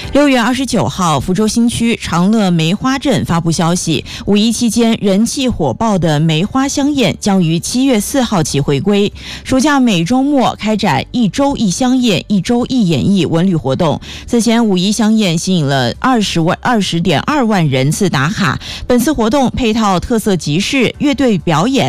6月29号，福州新区长乐梅花镇发布消息，五一期间人气火爆的梅花香宴将于7月4号起回归。暑假每周末开展一周一香宴、一周一演艺文旅活动。此前五一香宴吸引了20.2万人次打卡。本次活动配套特色集市、乐队表演、